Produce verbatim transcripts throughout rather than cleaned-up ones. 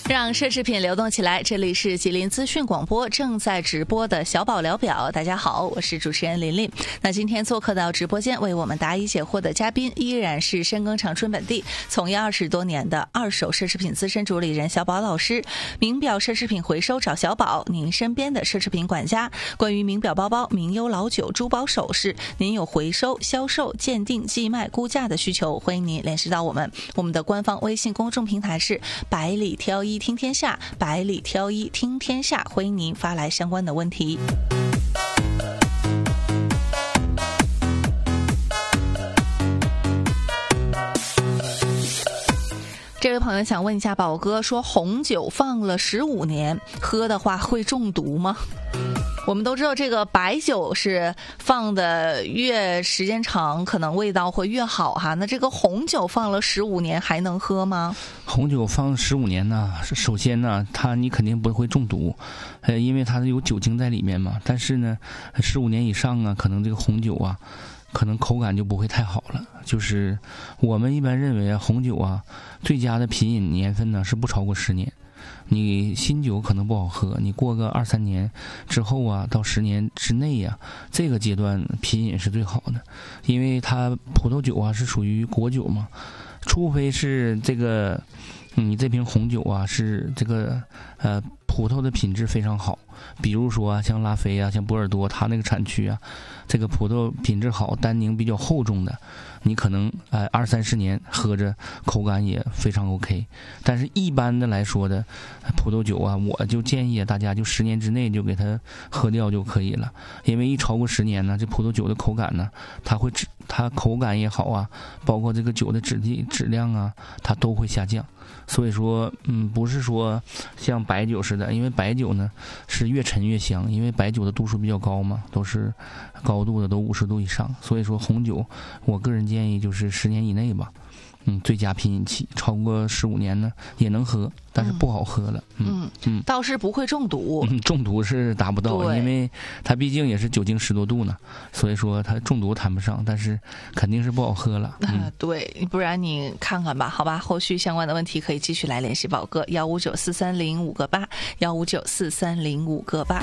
让奢侈品流动起来，这里是吉林资讯广播正在直播的小宝聊表。大家好，我是主持人琳琳。那今天做客到直播间为我们答疑解惑的嘉宾依然是深耕长春本地从业二十多年的二手奢侈品资深主理人小宝老师。名表奢侈品回收找小宝，您身边的奢侈品管家。关于名表包包、名优老酒、珠宝首饰，您有回收、销售、鉴定、寄卖、估价的需求，欢迎您联系到我们。我们的官方微信公众平台是百里挑一听天下，百里挑一听天下，欢迎您发来相关的问题。这位朋友想问一下宝哥，说红酒放了十五年，喝的话会中毒吗？我们都知道这个白酒是放的越时间长可能味道会越好哈，那这个红酒放了十五年还能喝吗？ 红酒放十五年呢，首先呢它你肯定不会中毒，呃，因为它有酒精在里面嘛。但是呢十五年以上啊，可能这个红酒啊可能口感就不会太好了。就是我们一般认为啊，红酒啊最佳的品饮年份呢是不超过十年。你新酒可能不好喝，你过个二三年之后啊，到十年之内呀、啊，这个阶段品饮是最好的，因为它葡萄酒啊是属于果酒嘛，除非是这个你这瓶红酒啊是这个呃葡萄的品质非常好，比如说、啊、像拉菲啊，像波尔多，它那个产区啊，这个葡萄品质好，单宁比较厚重的，你可能呃二三十年喝着口感也非常 OK。但是一般的来说的葡萄酒啊，我就建议大家就十年之内就给它喝掉就可以了，因为一超过十年呢，这葡萄酒的口感呢，它会它口感也好啊，包括这个酒的质地质量啊，它都会下降。所以说，嗯，不是说像白酒似的，因为白酒呢是越陈越香，因为白酒的度数比较高嘛，都是高度的都五十度以上。所以说红酒，我个人建议就是十年以内吧，嗯，最佳品饮期。超过十五年呢也能喝，但是不好喝了。 嗯 嗯, 嗯，倒是不会中毒。 嗯，中毒是达不到，因为它毕竟也是酒精十多度呢，所以说它中毒谈不上，但是肯定是不好喝了。嗯， 呃、对，不然你看看吧，好吧，后续相关的问题可以继续来联系宝哥，幺五九四三零五个八，幺五九四三零五个八。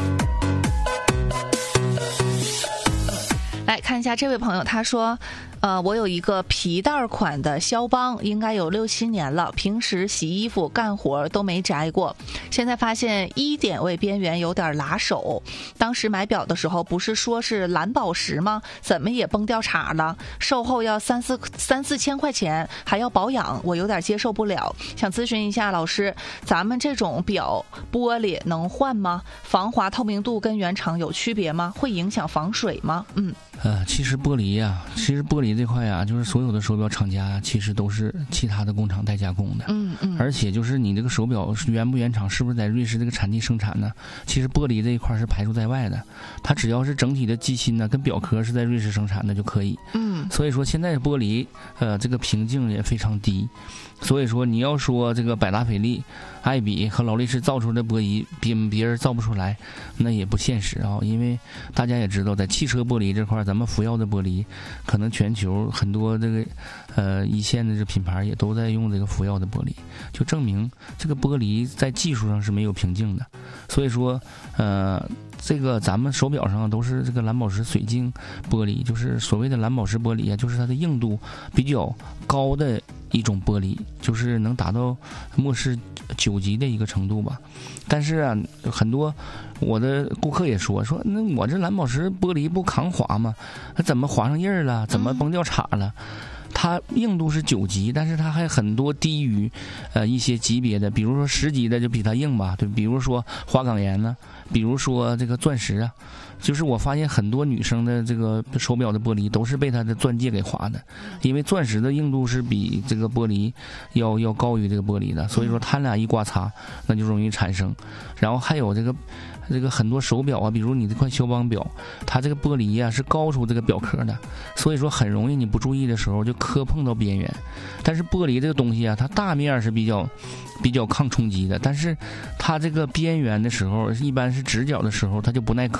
来看一下这位朋友，他说呃，我有一个皮带款的肖邦，应该有六七年了，平时洗衣服干活都没摘过，现在发现一点位边缘有点拉手，当时买表的时候不是说是蓝宝石吗？怎么也崩掉茬了，售后要三四三四千块钱，还要保养，我有点接受不了，想咨询一下老师，咱们这种表玻璃能换吗？防滑透明度跟原厂有区别吗？会影响防水吗？嗯呃，其实玻璃呀、啊，其实玻璃这块呀、啊，就是所有的手表厂家其实都是其他的工厂代加工的。 嗯嗯。 而且就是你这个手表原不原厂，是不是在瑞士这个产地生产呢？其实玻璃这一块是排除在外的，它只要是整体的机芯呢跟表壳是在瑞士生产的就可以。 嗯。 所以说现在玻璃呃这个瓶颈也非常低，所以说你要说这个百达翡丽、爱彼和劳力士造出的玻璃比别人造不出来，那也不现实啊。因为大家也知道，在汽车玻璃这块，咱们福耀的玻璃，可能全球很多这个呃一线的这品牌也都在用这个福耀的玻璃，就证明这个玻璃在技术上是没有瓶颈的。所以说，呃，这个咱们手表上都是这个蓝宝石水晶玻璃，就是所谓的蓝宝石玻璃啊，就是它的硬度比较高的一种玻璃，就是能达到末世九级的一个程度吧。但是啊，很多我的顾客也说说，那我这蓝宝石玻璃不抗滑吗？它怎么划上印儿了？怎么崩掉茬了？它硬度是九级，但是它还很多低于呃一些级别的，比如说十级的就比它硬吧，对，比如说花岗岩呢，比如说这个钻石啊。就是我发现很多女生的这个手表的玻璃都是被它的钻戒给划的，因为钻石的硬度是比这个玻璃要要高于这个玻璃的，所以说它俩一刮擦那就容易产生。然后还有这个这个很多手表啊，比如你这块肖邦表，它这个玻璃啊是高出这个表壳的，所以说很容易你不注意的时候就磕碰到边缘。但是玻璃这个东西啊，它大面是比较比较抗冲击的，但是它这个边缘的时候，一般是直角的时候它就不耐磕。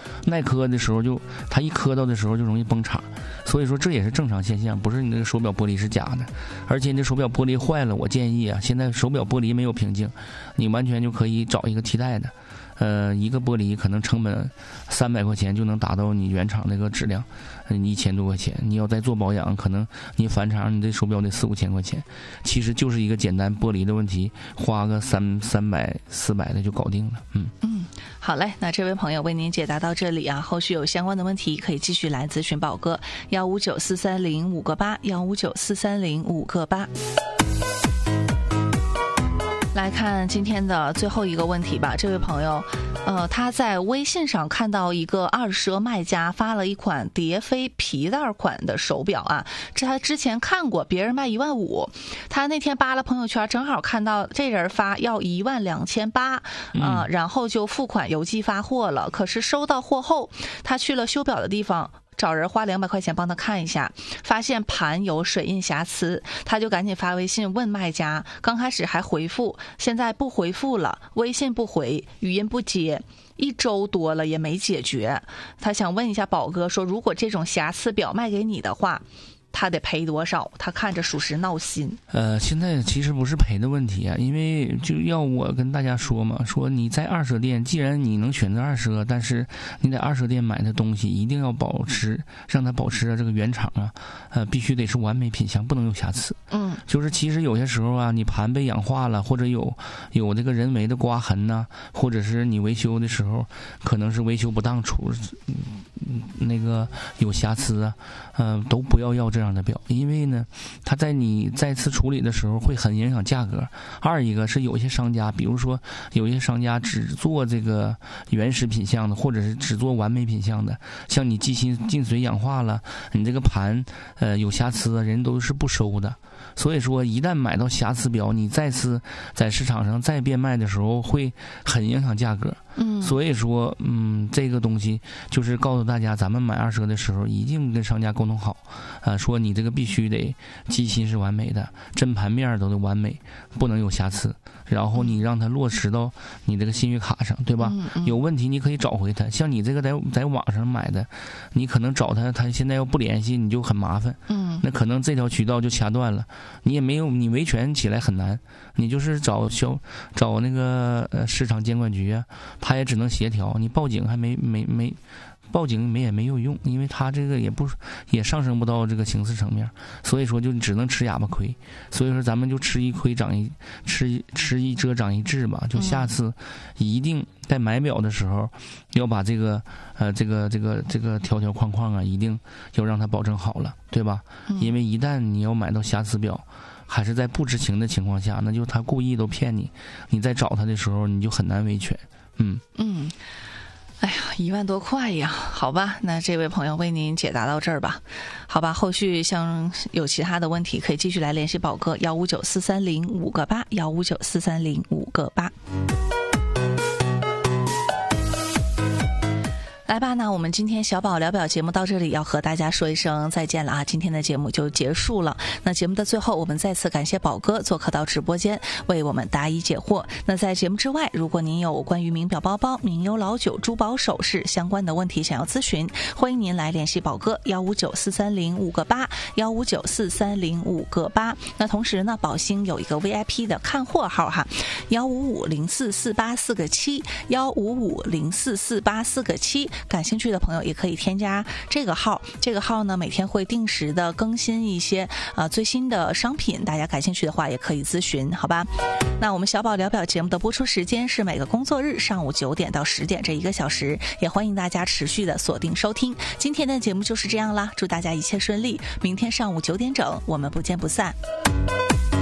耐磕的时候就它一磕到的时候就容易崩叉，所以说这也是正常现象，不是你这个手表玻璃是假的。而且你这手表玻璃坏了，我建议啊，现在手表玻璃没有瓶颈，你完全就可以找一个替代的。呃，一个玻璃可能成本三百块钱就能达到你原厂那个质量，一千多块钱。你要再做保养，可能你返厂你这手表得四五千块钱。其实就是一个简单玻璃的问题，花个三三百四百的就搞定了。嗯嗯，好嘞，那这位朋友为您解答到这里啊，后续有相关的问题可以继续来咨询宝哥，幺五九四三零五个八，幺五九四三零五个八。来看今天的最后一个问题吧。这位朋友，呃，他在微信上看到一个二奢卖家发了一款蝶飞皮带款的手表啊，这他之前看过，别人卖一万五，他那天扒了朋友圈，正好看到这人发要一万两千八，啊，然后就付款邮寄发货了。可是收到货后，他去了修表的地方，找人花两百块钱帮他看一下，发现盘有水印瑕疵，他就赶紧发微信问卖家，刚开始还回复，现在不回复了，微信不回，语音不接，一周多了也没解决。他想问一下宝哥说，如果这种瑕疵表卖给你的话，他得赔多少？他看着属实闹心。 呃，现在其实不是赔的问题啊，因为就要我跟大家说嘛，说你在二奢店，既然你能选择二奢，但是你在二奢店买的东西一定要保持，让它保持这个原厂啊，呃，必须得是完美品相，不能有瑕疵。嗯，就是其实有些时候啊，你盘被氧化了，或者有有这个人为的刮痕呐、啊，或者是你维修的时候可能是维修不当出那个有瑕疵啊，呃，都不要要这样的表，因为呢，它在你再次处理的时候会很影响价格。二一个是有一些商家，比如说有一些商家只做这个原始品相的，或者是只做完美品相的，像你机芯进水氧化了，你这个盘呃有瑕疵，人都是不收的。所以说一旦买到瑕疵表，你再次在市场上再变卖的时候会很影响价格。嗯，所以说嗯这个东西就是告诉大家，咱们买二奢的时候一定跟商家沟通好啊、呃，说你这个必须得机芯是完美的，针盘面都得完美，不能有瑕疵，然后你让它落实到你这个信誉卡上，对吧？嗯嗯，有问题你可以找回它。像你这个在在网上买的，你可能找他，他现在要不联系你就很麻烦。嗯，那可能这条渠道就掐断了，你也没有，你维权起来很难，你就是找销找那个呃市场监管局啊，他也只能协调，你报警还没没没报警没也没有用，因为他这个也不也上升不到这个刑事层面，所以说就只能吃哑巴亏。所以说咱们就吃一亏长一吃吃一遮长一智吧，就下次一定在买表的时候要把这个呃这个这个这个条条框框啊，一定要让它保证好了，对吧？因为一旦你要买到瑕疵表，还是在不知情的情况下，那就他故意都骗你，你在找他的时候你就很难维权。嗯嗯， 哎呀，一万多块呀，好吧，那这位朋友为您解答到这儿吧。好吧，后续像有其他的问题可以继续来联系宝哥，幺五九四三零五个八，幺五九四三零五个八。来吧，那我们今天小宝聊表节目到这里要和大家说一声再见了啊！今天的节目就结束了。那节目的最后，我们再次感谢宝哥做客到直播间，为我们答疑解惑。那在节目之外，如果您有关于名表包包、名优老酒、珠宝首饰相关的问题想要咨询，欢迎您来联系宝哥，幺五九四三零五个八，幺五九四三零五个八。那同时呢，宝兴有一个 V I P 的看货号哈，幺五五零四四八四个七，幺五五零四四八四个七。感兴趣的朋友也可以添加这个号，这个号呢每天会定时的更新一些呃最新的商品，大家感兴趣的话也可以咨询，好吧？那我们小宝聊表节目的播出时间是每个工作日上午九点到十点这一个小时，也欢迎大家持续的锁定收听。今天的节目就是这样啦，祝大家一切顺利，明天上午九点整我们不见不散。